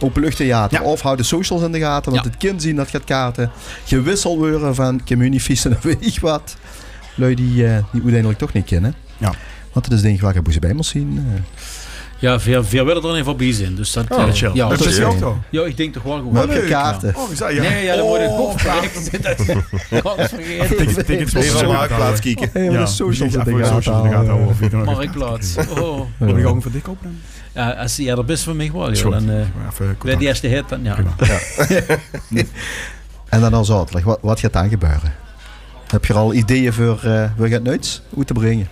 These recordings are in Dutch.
openluchttheater. Of hou de socials in de gaten, want het kind zien dat gaat kaarten. Gewisseld worden van communities en weet ik wat. Lui die uiteindelijk toch niet kennen. Ja. Want het is denk ik waar je bij moet zien. Ja, veel willen er in ieder bij zijn. Dus dat, chill. Ja, dat is ook toch? Ja, ik denk toch wel gewoon. Heb je kaarten? Oh, ik zei Nee, dat moet ik ook vergeten. Dat is vergeten. Tickets Even op Marktplaats kijken. Even de socials in de gaten. Marktplaats. Wil je ook voor dik opnemen? Ja, als je er best van mij wel, dan bij die eerste hit, dan ja. En dan als uitleg, wat gaat daar gebeuren? Heb je al ideeën voor wil je het nooit uit te brengen?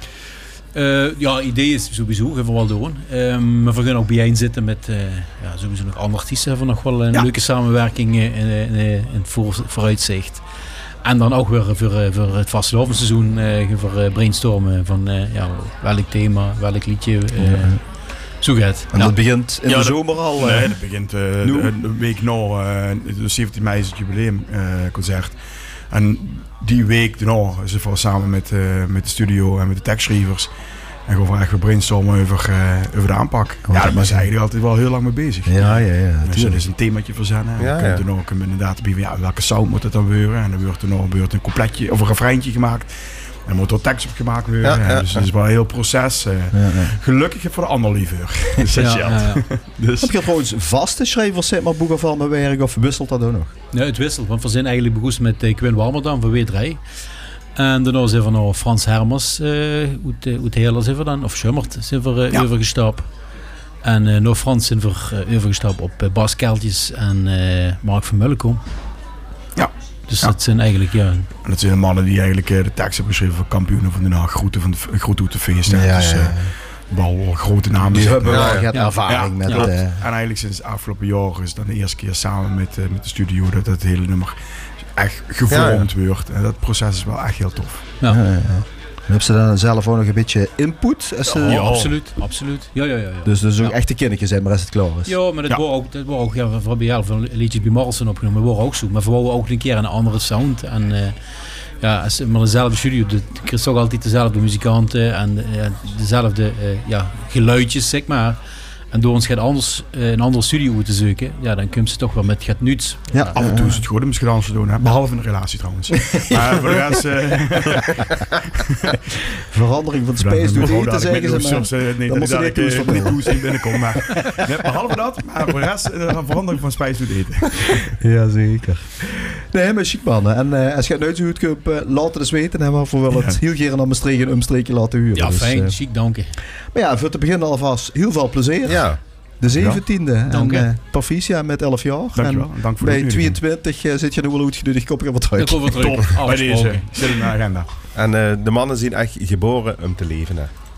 Idee is sowieso, gaan we wel doen. Maar we gaan ook bijeen zitten met sowieso nog andere artiesten. Hebben we nog wel een leuke samenwerking in vooruitzicht. En dan ook weer voor het vastelavondseizoen voor brainstormen van welk thema, welk liedje. Zo gaat. En dat begint in de zomer al? Nee, dat begint een week na. De 17 mei is het jubileumconcert. En die week daarna is het samen met de studio en met de tekstschrijvers. En gewoon echt brainstormen over de aanpak. Daar zijn eigenlijk altijd wel heel lang mee bezig. Ja. Dus er is een themaatje verzinnen. En dan komt er nog inderdaad bij welke sound moet het dan worden. En dan wordt er nog een coupletje of een refreintje gemaakt. En moet er tekst op gemaakt worden. Dus het is wel een heel proces. Gelukkig voor de ander liever. Dus Dus. Heb je trouwens vaste schrijvers zeg maar boeken van mijn werk of wisselt dat ook nog? Nee, het wisselt. Want we zijn eigenlijk begonnen met Quinn Warmerdam van W3. En daarna zijn we naar Frans Hermers uit Heerlen zijn we dan. Of Schummert zijn we overgestapt. En naar Frans zijn we overgestapt op Bas Keltjes en Mark van Mullenkom. Ja. Dus dat zijn eigenlijk, En dat zijn de mannen die eigenlijk de tekst hebben geschreven voor kampioenen van Den Haag. Groeten uit de feest. Dus wel grote namen. Die hebben wel ervaring met het. En eigenlijk sinds afgelopen jaar is dan de eerste keer samen met de studio dat het hele nummer echt gevormd wordt. En dat proces is wel echt heel tof. Hebben ze dan zelf ook nog een beetje input? Ja, absoluut. Ja. Dus ook echte kindertjes zijn, maar als het klaar is. Ja, maar dat wordt ook we hebben heel veel liedjes bij Morrison opgenomen, maar we ook zo. Maar we wouden ook een keer een andere sound. En maar dezelfde studio, je toch altijd dezelfde muzikanten en dezelfde geluidjes, zeg maar. En door ons een andere studio te zoeken, dan komt ze toch wel met gaat nuts. Ja, af en toe is het goed om gedaan te doen, hè? Behalve een relatie trouwens. Maar voor de rest... Verandering van space doet eten, zeggen ze. Nee, dat ik niet toezien binnenkom. Maar behalve dat, maar voor de rest een verandering van spijs doet eten. Ja, zeker. Nee, maar chic mannen. En als je het nooit zo goed kunt, laat het eens weten. En we willen het heel graag aan een omstreekje laten huren. Ja, fijn. Dus, chic, dank je. Maar voor te beginnen alvast heel veel plezier. Ja. De 17e. En proficiat met 11 jaar. Dankjewel. Dank voor bij 22 zit je nu wel uitgeduurd. Kopje wat terug. Top. Bij deze. Zit in de agenda. En de mannen zijn echt geboren om te leven. Hè.